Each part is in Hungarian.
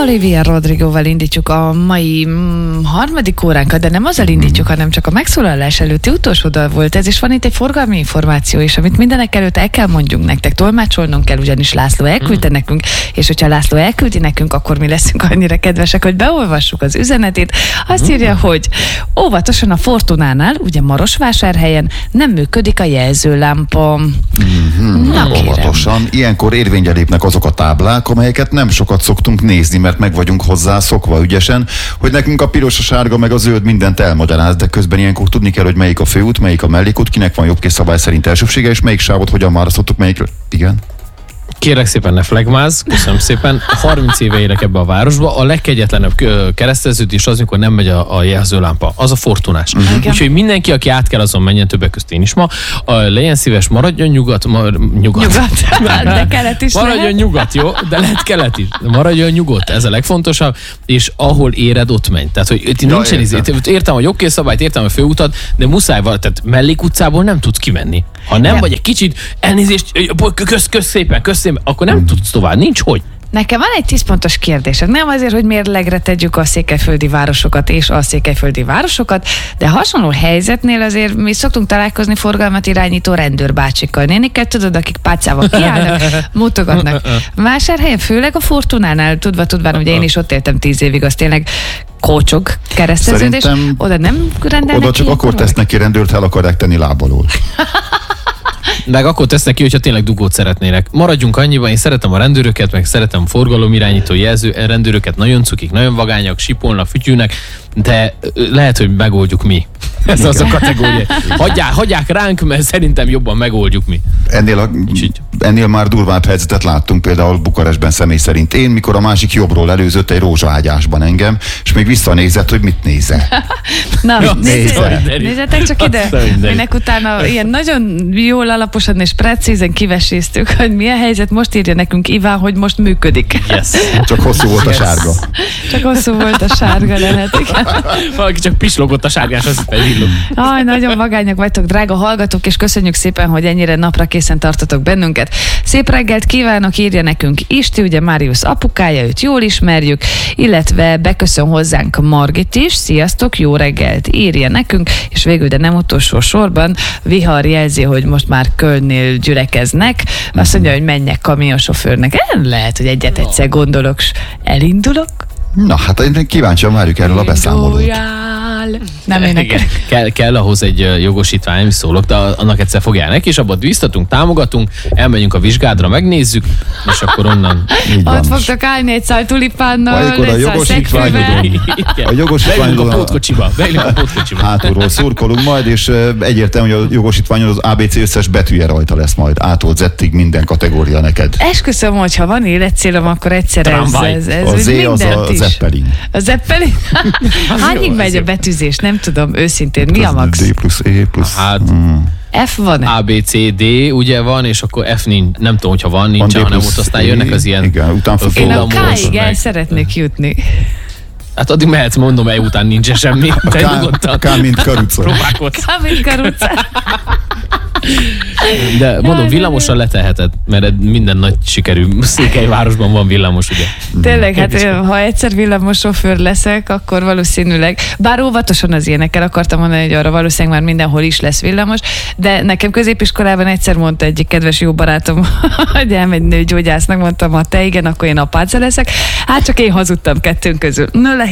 Olivia Rodrigoval indítjuk a mai harmadik óránkat, de nem azzal indítjuk, hanem csak a megszólalás előtti utolsó dal volt ez, és van itt egy forgalmi információ is, amit mindenek előtt el kell mondjunk nektek, tolmácsolnunk kell, ugyanis László elküldte nekünk, és hogyha László elküldi nekünk, akkor mi leszünk annyira kedvesek, hogy beolvassuk az üzenetét. Azt írja, hogy óvatosan a Fortunánál, ugye Marosvásárhelyen nem működik a jelzőlámpa. Óvatosan. Ilyenkor érvényre lépnek azok a táblák, amelyeket nem sokat szoktunk nézni, mert meg vagyunk hozzá szokva ügyesen, hogy nekünk a piros, a sárga meg a zöld mindent elmagyaráz, de közben ilyenkor tudni kell, hogy melyik a főút, melyik a mellékút, kinek van jobbkés szabály szerint elsőbsége, és melyik sávot hogyan választottuk, melyikről. Igen. Kérlek szépen, ne flagmáz, köszönöm szépen. 30 éve élek ebbe a városba. A legkegyetlenebb kereszteződés az, amikor nem megy a jelzőlámpa. Az a Fortunás. Úgyhogy mindenki, aki át kell, azon menjen, többek közt én is ma. Legyen szíves, maradjon nyugat. De kelet is maradjon lehet. Nyugat, jó? De lehet kelet is. Maradjon nyugodt, ez a legfontosabb. És ahol éred, ott menj. Tehát, hogy itt nincsen értem a jogkészszabályt, értem a főutat, de muszáj van, tehát mellékutcából nem tudsz kimenni. Ha nem vagy egy kicsit, elnézést, kösz szépen, akkor nem tudsz tovább, nincs hogy. Nekem van egy 10 pontos kérdésem. Nem azért, hogy mérlegre tegyük a székelyföldi városokat és a székelyföldi városokat, de hasonló helyzetnél azért mi szoktunk találkozni forgalmat irányító rendőrbácsikkal, néniket, tudod, akik pálcával kiállnak, mutogatnak. Vásárhelyen, főleg a Fortunánál, tudván, ugye én is ott éltem 10 évig, az tényleg kócsog kereszteződés. Szerintem oda nem rendelnek oda csak akkor tesznek ki rendőrt, el akarják tenni lábalól. Meg akkor tesznek ki, hogyha tényleg dugót szeretnének. Maradjunk annyiban, én szeretem a rendőröket, meg szeretem a forgalomirányító jelző rendőröket, nagyon cukik, nagyon vagányak, sipolnak, fütyülnek, de lehet, hogy megoldjuk mi. Ez az a kategória. Hagyják ránk, mert szerintem jobban megoldjuk mi. Ennél már durvább helyzetet láttunk például Bukarestben személy szerint. Én, mikor a másik jobbról előzött egy rózsaágyásban engem, és még visszanézett, hogy mit nézze. Na, nézzetek csak ide. Minek utána ilyen nagyon jól alaposan és precízen kiveséztük, hogy milyen helyzet. Most írja nekünk Iván, hogy most működik. Yes. Csak hosszú volt a sárga. Csak hosszú volt a sárga, lehet. Valaki csak pislogott a sárgás, az felvillog. Aj, nagyon vagányak vagytok, drága hallgatók, és köszönjük szépen, hogy ennyire napra készen tartotok bennünket. Szép reggelt kívánok, írja nekünk Isti, ugye Máriusz apukája, őt jól ismerjük, illetve beköszön hozzánk Margit is. Sziasztok, jó reggelt, írja nekünk, és végül, de nem utolsó sorban, Vihar jelzi, hogy most már Kölnnél gyülekeznek. Azt mondja, hogy menjek kamionsofőrnek. Lehet, hogy egyszer gondolok, elindulok. Na, hát én kíváncsian várjuk erről a beszámolót. Nem énekel. Kell ahhoz egy jogosítvány, nem is szólok, de annak egyszer fogjálnak, és abban biztatunk, támogatunk, elmegyünk a vizsgádra, megnézzük, és akkor onnan... Ott fogtok állni egy szál tulipánnal, a jogosítványodon a pótkocsiba. Hátulról szurkolunk majd, és egyértelmű, hogy a jogosítványon az ABC összes betűje rajta lesz majd. A-tól Z-ig minden kategória neked. Esküszöm, hogyha van életcélom, akkor egyszer ez a Z az a Zeppelin. A Zeppelin? Hányig megy a betűzés? Nem tudom, őszintén. Mi a max? D plusz E plusz... Hát... F van-e? A, B, C, D, ugye van, és akkor F nincs, nem tudom, hogyha van, nincs, hanem ott aztán jönnek az ilyen... Igen, én a K-ig el szeretnék jutni. Hát addig mehetsz, mondom, E után nincs semmi. K mint karuca. Próbálkodsz. K mint karuca. De mondom, villamosan leteheted, mert minden nagy sikerű Székelyvárosban van villamos, ugye? Tényleg, hát ha egyszer villamos sofőr leszek, akkor valószínűleg, bár óvatosan az ilyenekkel akartam mondani, hogy arra valószínűleg már mindenhol is lesz villamos, de nekem középiskolában egyszer mondta egyik kedves jó barátom, hogy elmegy nőgyógyásznak, mondtam, ha te igen, akkor én apáca leszek. Hát csak én hazudtam kettőnk közül.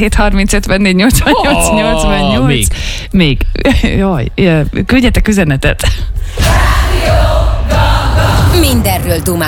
0730548888. Még. Jaj, küldjetek üzenetet. Mindenről dumálunk.